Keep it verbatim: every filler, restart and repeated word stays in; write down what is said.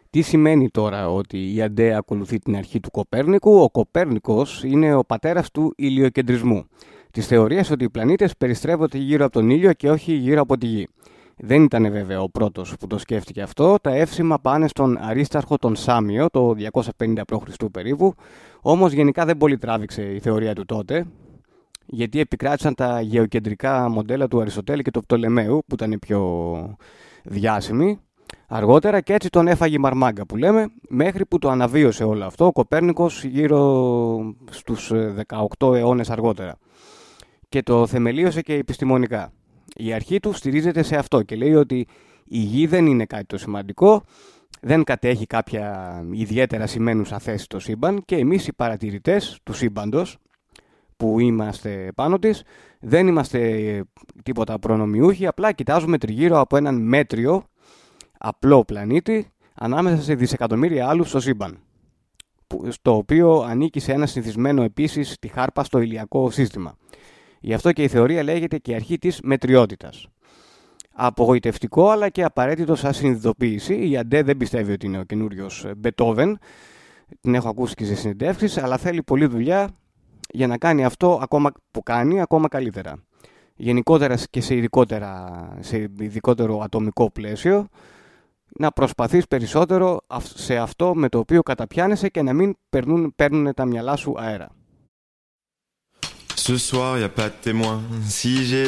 Τι σημαίνει τώρα ότι η Αντέ ακολουθεί την αρχή του Κοπέρνικου? Ο Κοπέρνικος είναι ο πατέρας του ηλιοκεντρισμού, της θεωρίας ότι οι πλανήτες περιστρέφονται γύρω από τον ήλιο και όχι γύρω από τη γη. Δεν ήταν βέβαια ο πρώτος που το σκέφτηκε αυτό. Τα εύσημα πάνε στον Αρίσταρχο τον Σάμιο το διακόσια πενήντα π.Χ. περίπου, όμως γενικά δεν πολύ τράβηξε η θεωρία του τότε, γιατί επικράτησαν τα γεωκεντρικά μοντέλα του Αριστοτέλη και του Πτολεμαίου, που ήταν πιο διάσημοι αργότερα, και έτσι τον έφαγε η μαρμάγκα που λέμε, μέχρι που το αναβίωσε όλο αυτό ο Κοπέρνικος γύρω στους δεκαοκτώ αιώνες αργότερα και το θεμελίωσε και επιστημονικά. Η αρχή του στηρίζεται σε αυτό και λέει ότι η γη δεν είναι κάτι το σημαντικό, δεν κατέχει κάποια ιδιαίτερα σημαίνουσα θέση στο σύμπαν και εμείς οι παρατηρητές του σύμπαντος που είμαστε πάνω της δεν είμαστε τίποτα προνομιούχοι, απλά κοιτάζουμε τριγύρω από έναν μέτριο απλό πλανήτη ανάμεσα σε δισεκατομμύρια άλλους στο σύμπαν, στο οποίο ανήκει σε ένα συνηθισμένο επίσης τη χάρπα στο ηλιακό σύστημα. Γι' αυτό και η θεωρία λέγεται και η αρχή της μετριότητας. Απογοητευτικό αλλά και απαραίτητο σαν συνειδητοποίηση. Η Αντέ δεν πιστεύει ότι είναι ο καινούριος Μπετόβεν, την έχω ακούσει και σε συνεντεύξεις, αλλά θέλει πολλή δουλειά για να κάνει αυτό ακόμα που κάνει ακόμα καλύτερα. Γενικότερα και σε, σε ειδικότερο ατομικό πλαίσιο, να προσπαθείς περισσότερο σε αυτό με το οποίο καταπιάνεσαι και να μην παίρνουν, παίρνουν τα μυαλά σου αέρα. Ce soir, y a pas de témoin. Si j'ai